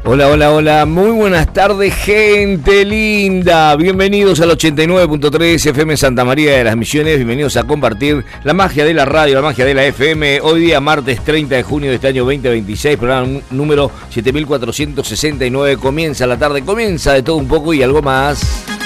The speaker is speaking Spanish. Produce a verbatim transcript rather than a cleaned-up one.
Hola, hola, hola, muy buenas tardes, gente linda. Bienvenidos al ochenta y nueve punto tres F M Santa María de las Misiones. Bienvenidos a compartir la magia de la radio, la magia de la F M. Hoy día, martes treinta de junio de este año veinte veintiséis, programa número siete mil cuatrocientos sesenta y nueve. Comienza la tarde, comienza de todo un poco y algo más.